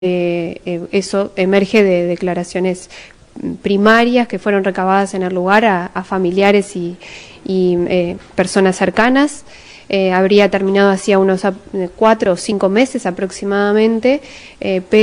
Eso emerge de declaraciones primarias que fueron recabadas en el lugar a familiares y personas cercanas. Habría terminado hacía unos 4 o 5 meses aproximadamente, pero